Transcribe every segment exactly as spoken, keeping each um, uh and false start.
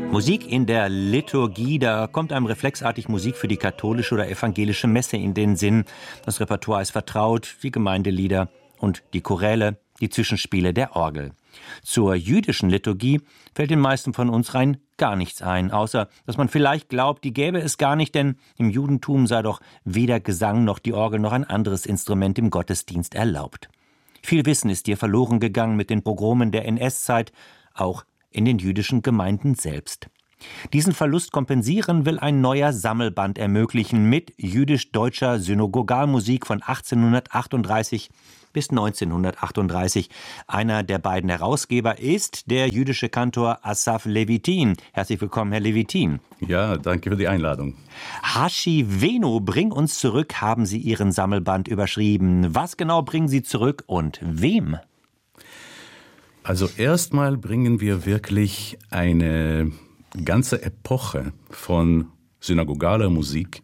Musik in der Liturgie, da kommt einem reflexartig Musik für die katholische oder evangelische Messe in den Sinn. Das Repertoire ist vertraut, die Gemeindelieder und die Choräle, die Zwischenspiele der Orgel. Zur jüdischen Liturgie fällt den meisten von uns rein gar nichts ein, außer dass man vielleicht glaubt, die gäbe es gar nicht, denn im Judentum sei doch weder Gesang noch die Orgel noch ein anderes Instrument im Gottesdienst erlaubt. Viel Wissen ist hier verloren gegangen mit den Pogromen der N S-Zeit, auch in den jüdischen Gemeinden selbst. Diesen Verlust kompensieren will ein neuer Sammelband ermöglichen mit jüdisch-deutscher Synagogalmusik von achtzehnhundertachtunddreißig bis neunzehnhundertachtunddreißig. Einer der beiden Herausgeber ist der jüdische Kantor Asaf Levitin. Herzlich willkommen, Herr Levitin. Ja, danke für die Einladung. Haschivenu, bring uns zurück, haben Sie Ihren Sammelband überschrieben. Was genau bringen Sie zurück und wem? Also erstmal bringen wir wirklich eine ganze Epoche von synagogaler Musik,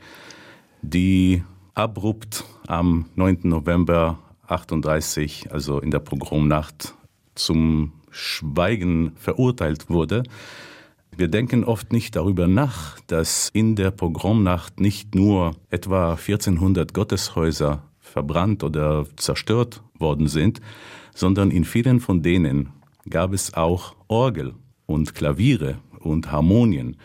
die abrupt am neunten November achtunddreißig, also in der Pogromnacht, zum Schweigen verurteilt wurde. Wir denken oft nicht darüber nach, dass in der Pogromnacht nicht nur etwa vierzehnhundert Gotteshäuser verbrannt oder zerstört worden sind, sondern in vielen von denen gab es auch Orgel und Klaviere und Harmonien.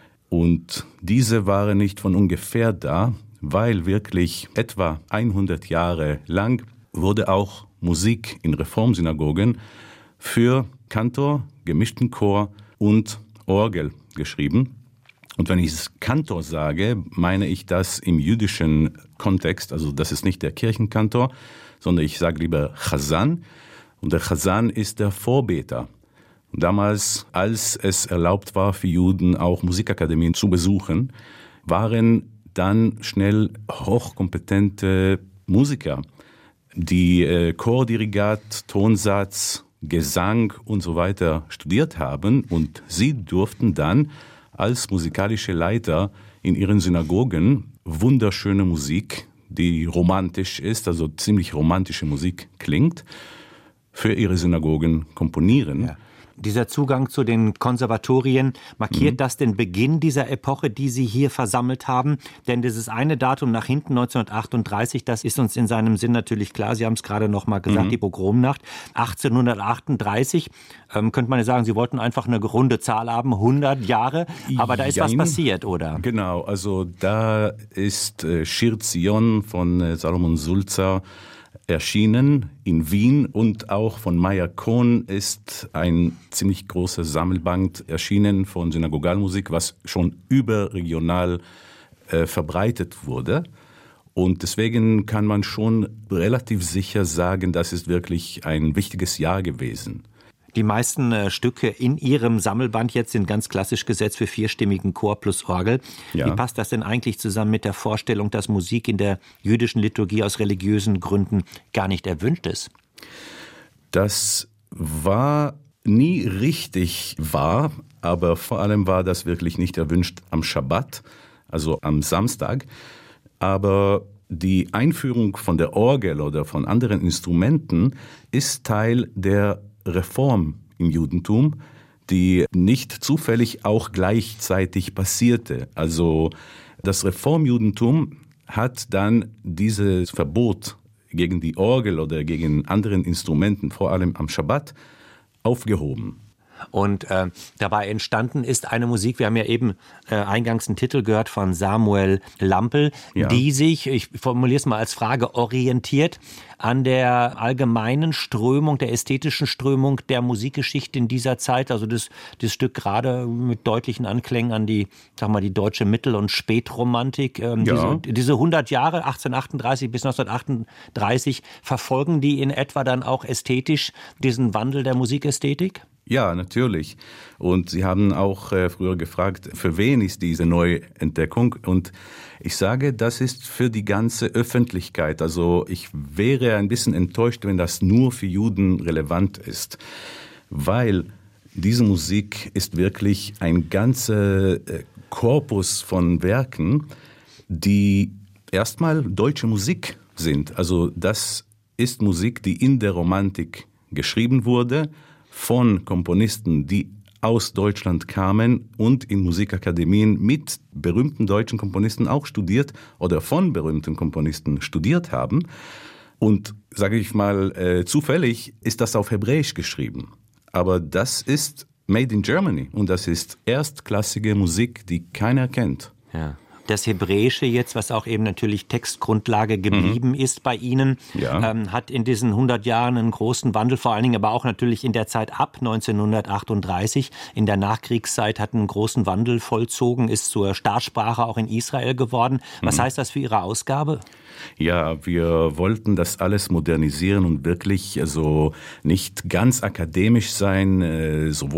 Und diese waren nicht von ungefähr da, weil wirklich etwa hundert Jahre lang wurde auch Musik in Reformsynagogen für Kantor, gemischten Chor und Orgel geschrieben. Und wenn ich Kantor sage, meine ich das im jüdischen Kontext, also das ist nicht der Kirchenkantor, sondern ich sage lieber Chazan. Und der Chazan ist der Vorbeter. Und damals, als es erlaubt war für Juden auch Musikakademien zu besuchen, waren dann schnell hochkompetente Musiker, die äh, Chordirigat, Tonsatz, Gesang und so weiter studiert haben. Und sie durften dann als musikalische Leiter in ihren Synagogen wunderschöne Musik, die romantisch ist, also ziemlich romantische Musik klingt, für ihre Synagogen komponieren. Ja. Dieser Zugang zu den Konservatorien, markiert mhm. das den Beginn dieser Epoche, die Sie hier versammelt haben? Denn dieses eine Datum nach hinten, neunzehnhundertachtunddreißig, das ist uns in seinem Sinn natürlich klar. Sie haben es gerade noch mal gesagt, mhm. die Pogromnacht. achtzehnhundertachtunddreißig, ähm, könnte man ja sagen, Sie wollten einfach eine runde Zahl haben, hundert Jahre. Aber da ist Jein. was passiert, oder? Genau, also da ist äh, Shir Zion von äh, Salomon Sulzer erschienen in Wien, und auch von Meyer Kohn ist ein ziemlich großer Sammelband erschienen von Synagogalmusik, was schon überregional äh, verbreitet wurde. Und deswegen kann man schon relativ sicher sagen, das ist wirklich ein wichtiges Jahr gewesen. Die meisten äh, Stücke in Ihrem Sammelband jetzt sind ganz klassisch gesetzt für vierstimmigen Chor plus Orgel. Ja. Wie passt das denn eigentlich zusammen mit der Vorstellung, dass Musik in der jüdischen Liturgie aus religiösen Gründen gar nicht erwünscht ist? Das war nie richtig wahr, aber vor allem war das wirklich nicht erwünscht am Schabbat, also am Samstag. Aber die Einführung von der Orgel oder von anderen Instrumenten ist Teil der Reform im Judentum, die nicht zufällig auch gleichzeitig passierte. Also das Reformjudentum hat dann dieses Verbot gegen die Orgel oder gegen anderen Instrumenten, vor allem am Schabbat, aufgehoben. Und äh, dabei entstanden ist eine Musik, wir haben ja eben äh, eingangs einen Titel gehört von Samuel Lampel, ja. die sich, ich formuliere es mal als Frage, orientiert an der allgemeinen Strömung, der ästhetischen Strömung der Musikgeschichte in dieser Zeit. Also das, das Stück gerade mit deutlichen Anklängen an die, sag mal, die deutsche Mittel- und Spätromantik. Ähm, ja. diese, diese hundert Jahre, achtzehnhundertachtunddreißig bis neunzehnhundertachtunddreißig, verfolgen die in etwa dann auch ästhetisch diesen Wandel der Musikästhetik? Ja, natürlich. Und Sie haben auch äh, früher gefragt, für wen ist diese Neuentdeckung? Und ich sage, das ist für die ganze Öffentlichkeit. Also ich wäre ein bisschen enttäuscht, wenn das nur für Juden relevant ist, weil diese Musik ist wirklich ein ganzer äh, Korpus von Werken, die erstmal deutsche Musik sind. Also das ist Musik, die in der Romantik geschrieben wurde, von Komponisten, die aus Deutschland kamen und in Musikakademien mit berühmten deutschen Komponisten auch studiert oder von berühmten Komponisten studiert haben. Und, sage ich mal, äh, zufällig ist das auf Hebräisch geschrieben. Aber das ist made in Germany und das ist erstklassige Musik, die keiner kennt. Ja. Das Hebräische jetzt, was auch eben natürlich Textgrundlage geblieben mhm. ist bei Ihnen, ja. ähm, hat in diesen hundert Jahren einen großen Wandel, vor allen Dingen aber auch natürlich in der Zeit ab neunzehnhundertachtunddreißig, in der Nachkriegszeit hat einen großen Wandel vollzogen, ist zur Staatssprache auch in Israel geworden. Was mhm. heißt das für Ihre Ausgabe? Ja, wir wollten das alles modernisieren und wirklich also nicht ganz akademisch sein, sowohl